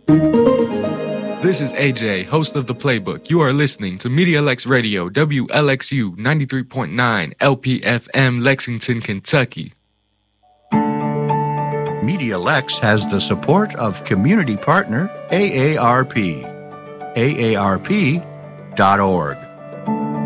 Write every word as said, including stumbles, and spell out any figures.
This is A J, host of The Playbook. You are listening to MediaLex Radio, W L X U ninety-three point nine, L P F M, Lexington, Kentucky. MediaLex has the support of community partner A A R P. A A R P dot org.